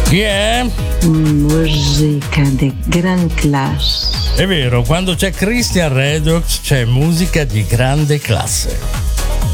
Chi è? Musica di gran classe. È vero, quando c'è Christian Redox c'è musica di grande classe.